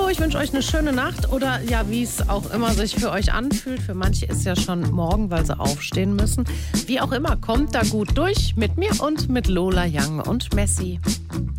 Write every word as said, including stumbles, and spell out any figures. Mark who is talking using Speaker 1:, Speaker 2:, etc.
Speaker 1: Hallo, ich wünsche euch eine schöne Nacht oder ja, wie es auch immer sich für euch anfühlt. Für manche ist ja schon morgen, weil sie aufstehen müssen. Wie auch immer, kommt da gut durch mit mir und mit Lola Young und Messi.